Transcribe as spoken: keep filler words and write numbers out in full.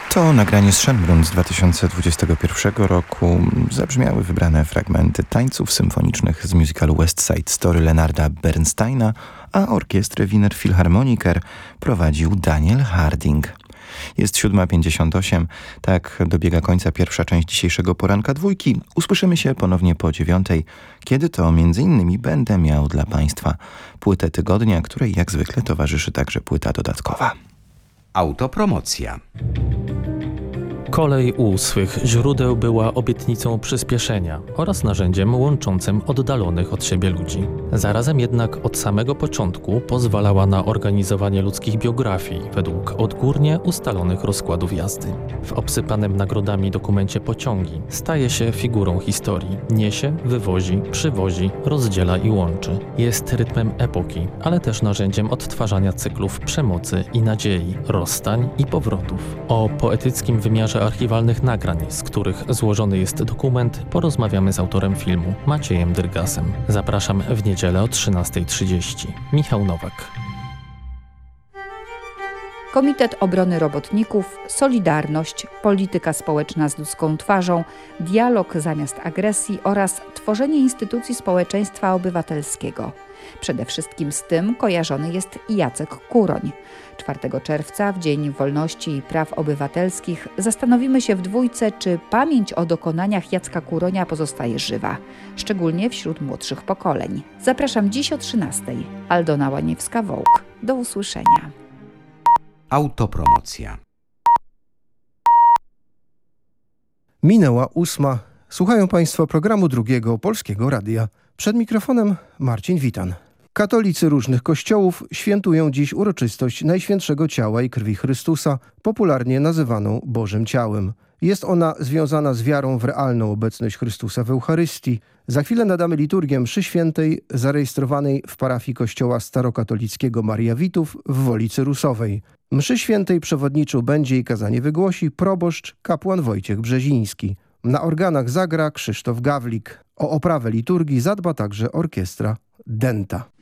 To nagranie z Schönbrunn z dwa tysiące dwudziestego pierwszego roku. Zabrzmiały wybrane fragmenty tańców symfonicznych z musicalu West Side Story Leonarda Bernsteina, a orkiestrę Wiener Philharmoniker prowadził Daniel Harding. Jest siódma pięćdziesiąt osiem. Tak dobiega końca pierwsza część dzisiejszego poranka dwójki. Usłyszymy się ponownie po dziewiątej, kiedy to między innymi będę miał dla Państwa płytę tygodnia, której jak zwykle towarzyszy także płyta dodatkowa. Autopromocja. Kolej u swych źródeł była obietnicą przyspieszenia oraz narzędziem łączącym oddalonych od siebie ludzi. Zarazem jednak od samego początku pozwalała na organizowanie ludzkich biografii według odgórnie ustalonych rozkładów jazdy. W obsypanym nagrodami dokumencie Pociągi staje się figurą historii. Niesie, wywozi, przywozi, rozdziela i łączy. Jest rytmem epoki, ale też narzędziem odtwarzania cyklów przemocy i nadziei, rozstań i powrotów. O poetyckim wymiarze archiwalnych nagrań, z których złożony jest dokument, porozmawiamy z autorem filmu, Maciejem Dyrgasem. Zapraszam w niedzielę o trzynasta trzydzieści. Michał Nowak. Komitet Obrony Robotników, Solidarność, Polityka Społeczna z ludzką twarzą, Dialog zamiast agresji oraz tworzenie instytucji społeczeństwa obywatelskiego. Przede wszystkim z tym kojarzony jest Jacek Kuroń. czwartego czerwca, w Dzień Wolności i Praw Obywatelskich, zastanowimy się w dwójce, czy pamięć o dokonaniach Jacka Kuronia pozostaje żywa, szczególnie wśród młodszych pokoleń. Zapraszam dziś o trzynastej. Aldona Łaniewska-Wołk. Do usłyszenia. Autopromocja. Minęła ósma. Słuchają Państwo programu Drugiego Polskiego Radia. Przed mikrofonem Marcin Witan. Katolicy różnych kościołów świętują dziś uroczystość Najświętszego Ciała i Krwi Chrystusa, popularnie nazywaną Bożym Ciałem. Jest ona związana z wiarą w realną obecność Chrystusa w Eucharystii. Za chwilę nadamy liturgię mszy świętej zarejestrowanej w parafii kościoła starokatolickiego Maria Witów w Woli Cyrusowej. Mszy świętej przewodniczył będzie i kazanie wygłosi proboszcz kapłan Wojciech Brzeziński. Na organach zagra Krzysztof Gawlik. O oprawę liturgii zadba także orkiestra Denta.